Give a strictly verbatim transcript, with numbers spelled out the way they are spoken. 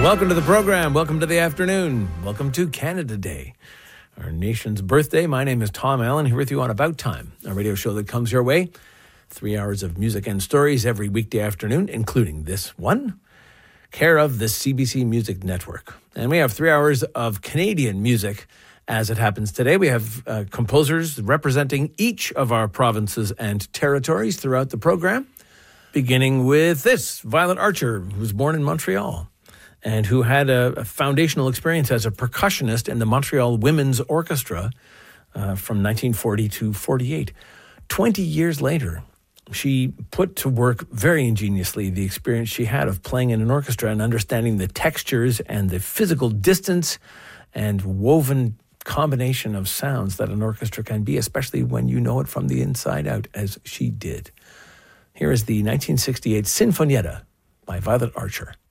Welcome to the program. Welcome to the afternoon. Welcome to Canada Day, our nation's birthday. My name is Tom Allen, here with you on About Time, a radio show that comes your way. Three hours of music and stories every weekday afternoon, including this one, care of the C B C Music Network. And we have three hours of Canadian music as it happens today. We have uh, composers representing each of our provinces and territories throughout the program, beginning with this, Violet Archer, who was born in Montreal and who had a, a foundational experience as a percussionist in the Montreal Women's Orchestra uh, from nineteen forty to forty-eight. Twenty years later, she put to work very ingeniously the experience she had of playing in an orchestra and understanding the textures and the physical distance and woven combination of sounds that an orchestra can be, especially when you know it from the inside out, as she did. Here is the nineteen sixty-eight Sinfonietta by Violet Archer.